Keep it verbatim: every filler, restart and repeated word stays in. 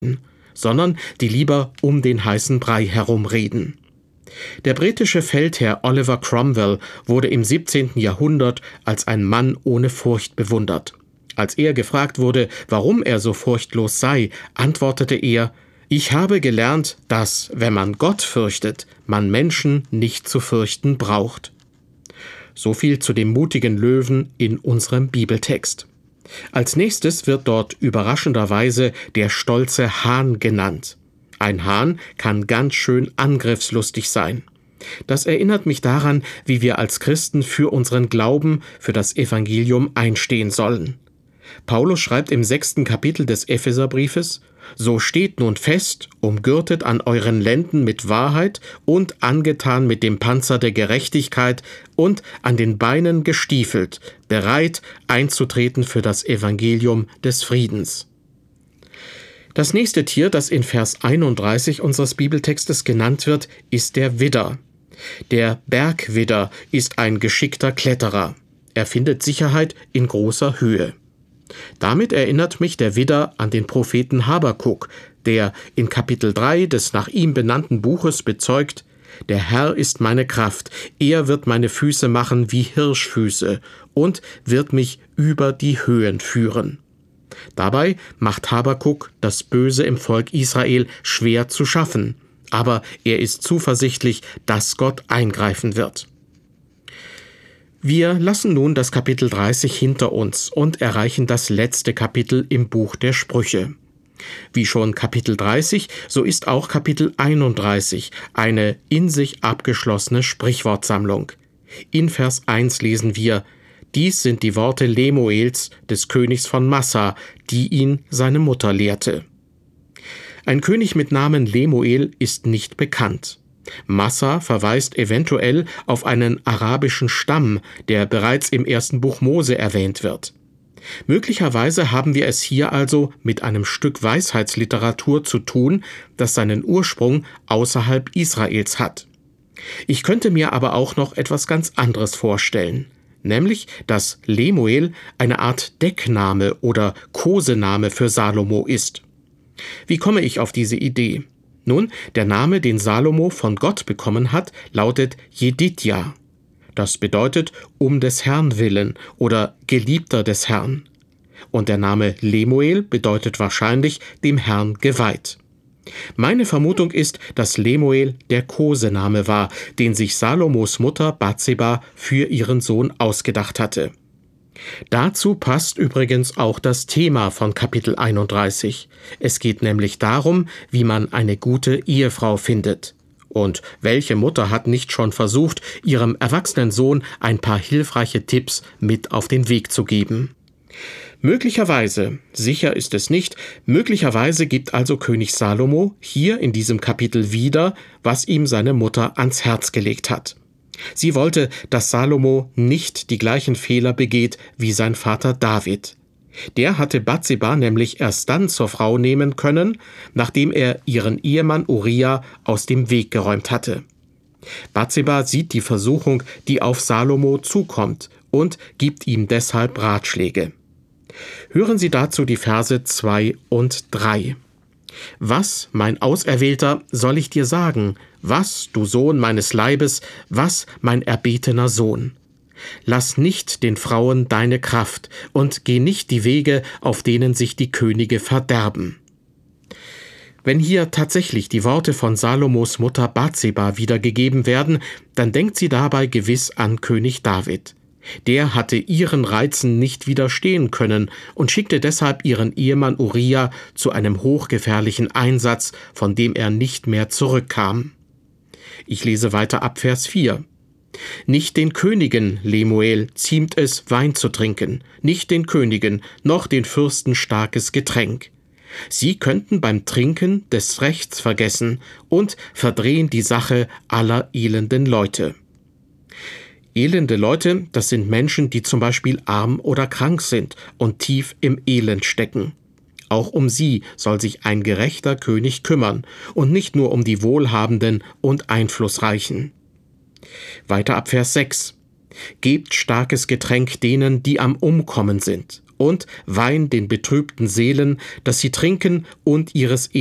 sondern die lieber um den heißen Brei herumreden. Der britische Feldherr Oliver Cromwell wurde im siebzehnten Jahrhundert als ein Mann ohne Furcht bewundert. Als er gefragt wurde, warum er so furchtlos sei, antwortete er: Ich habe gelernt, dass, wenn man Gott fürchtet, man Menschen nicht zu fürchten braucht. So viel zu dem mutigen Löwen in unserem Bibeltext. Als nächstes wird dort überraschenderweise der stolze Hahn genannt. Ein Hahn kann ganz schön angriffslustig sein. Das erinnert mich daran, wie wir als Christen für unseren Glauben, für das Evangelium einstehen sollen. Paulus schreibt im sechsten Kapitel des Epheserbriefes: So steht nun fest, umgürtet an euren Lenden mit Wahrheit und angetan mit dem Panzer der Gerechtigkeit und an den Beinen gestiefelt, bereit einzutreten für das Evangelium des Friedens. Das nächste Tier, das in Vers einunddreißig unseres Bibeltextes genannt wird, ist der Widder. Der Bergwidder ist ein geschickter Kletterer. Er findet Sicherheit in großer Höhe. Damit erinnert mich der Widder an den Propheten Habakuk, der in Kapitel drei des nach ihm benannten Buches bezeugt: Der Herr ist meine Kraft, er wird meine Füße machen wie Hirschfüße und wird mich über die Höhen führen. Dabei macht Habakuk das Böse im Volk Israel schwer zu schaffen, aber er ist zuversichtlich, dass Gott eingreifen wird. Wir lassen nun das Kapitel dreißig hinter uns und erreichen das letzte Kapitel im Buch der Sprüche. Wie schon Kapitel dreißig, so ist auch Kapitel einunddreißig eine in sich abgeschlossene Sprichwortsammlung. In Vers eins lesen wir: Dies sind die Worte Lemuels, des Königs von Massa, die ihn seine Mutter lehrte. Ein König mit Namen Lemuel ist nicht bekannt. Massa verweist eventuell auf einen arabischen Stamm, der bereits im ersten Buch Mose erwähnt wird. Möglicherweise haben wir es hier also mit einem Stück Weisheitsliteratur zu tun, das seinen Ursprung außerhalb Israels hat. Ich könnte mir aber auch noch etwas ganz anderes vorstellen, nämlich dass Lemuel eine Art Deckname oder Kosename für Salomo ist. Wie komme ich auf diese Idee? Nun, der Name, den Salomo von Gott bekommen hat, lautet Jedidja. Das bedeutet um des Herrn willen oder Geliebter des Herrn. Und der Name Lemuel bedeutet wahrscheinlich dem Herrn geweiht. Meine Vermutung ist, dass Lemuel der Kosename war, den sich Salomos Mutter Bathseba für ihren Sohn ausgedacht hatte. Dazu passt übrigens auch das Thema von Kapitel einunddreißig. Es geht nämlich darum, wie man eine gute Ehefrau findet. Und welche Mutter hat nicht schon versucht, ihrem erwachsenen Sohn ein paar hilfreiche Tipps mit auf den Weg zu geben? Möglicherweise, sicher ist es nicht, möglicherweise gibt also König Salomo hier in diesem Kapitel wieder, was ihm seine Mutter ans Herz gelegt hat. Sie wollte, dass Salomo nicht die gleichen Fehler begeht wie sein Vater David. Der hatte Bathseba nämlich erst dann zur Frau nehmen können, nachdem er ihren Ehemann Uria aus dem Weg geräumt hatte. Bathseba sieht die Versuchung, die auf Salomo zukommt, und gibt ihm deshalb Ratschläge. Hören Sie dazu die Verse zwei und drei. Was, mein Auserwählter, soll ich dir sagen? Was, du Sohn meines Leibes, was, mein erbetener Sohn? Lass nicht den Frauen deine Kraft und geh nicht die Wege, auf denen sich die Könige verderben. Wenn hier tatsächlich die Worte von Salomos Mutter Bathseba wiedergegeben werden, dann denkt sie dabei gewiss an König David. Der hatte ihren Reizen nicht widerstehen können und schickte deshalb ihren Ehemann Uria zu einem hochgefährlichen Einsatz, von dem er nicht mehr zurückkam. Ich lese weiter ab Vers vier. Nicht den Königen, Lemuel, ziemt es, Wein zu trinken, nicht den Königen, noch den Fürsten starkes Getränk. Sie könnten beim Trinken des Rechts vergessen und verdrehen die Sache aller elenden Leute. Elende Leute, das sind Menschen, die zum Beispiel arm oder krank sind und tief im Elend stecken. Auch um sie soll sich ein gerechter König kümmern und nicht nur um die Wohlhabenden und Einflussreichen. Weiter ab Vers sechs. Gebt starkes Getränk denen, die am Umkommen sind, und Wein den betrübten Seelen, dass sie trinken und ihres